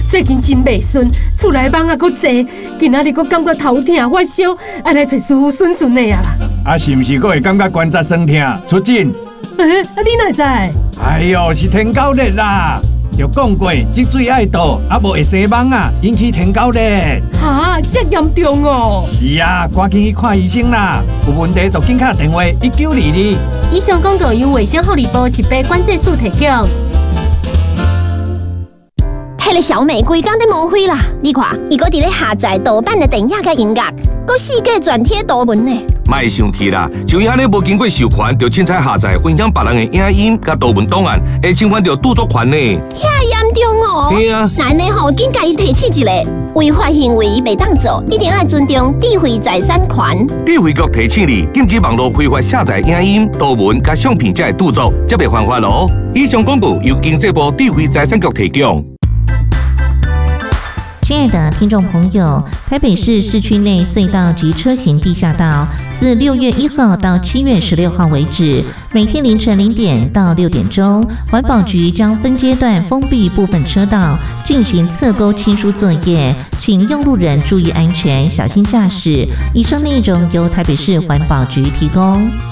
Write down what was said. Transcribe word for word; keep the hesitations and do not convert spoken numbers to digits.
最近真袂顺，厝内蚊啊阁济，今仔日阁感觉头痛发烧，爱来找师傅顺顺的啊啦。 啊，是毋是阁会感觉关节酸痛？出诊？ 诶、啊，你哪知？ 哎呦，是天狗热啦！就讲过，积水爱倒，啊无会生蚊啊，引起天狗热。 哈，这严重哦！ 是啊，赶紧去看医生啦！有问题就紧打电话一九二二。 以上广告由卫生福利部一百关节素提供。 迄个小美规工在误会啦！你看，伊搁伫咧下载盗版的电影甲音乐，搁四界转贴图文呢。 莫生气啦，像伊安尼无经过授权就凊彩下载分享别人的影音甲图文档案，会侵犯到著作权呢。 遐严重哦！ 对啊， 那呢吼，紧甲伊提起一个违法行为袂当做，一定要尊重智慧财产权。 智慧局提醒你，禁止网络非法下载影音、图文甲相片才会著作，才袂犯法咯。以上广告由经济部智慧财产局提供。 亲爱的听众朋友，台北市市区内隧道及车行地下道自六月一号到七月十六号为止，每天凌晨零点到六点钟，环保局将分阶段封闭部分车道，进行侧沟清疏作业，请用路人注意安全，小心驾驶。以上内容由台北市环保局提供。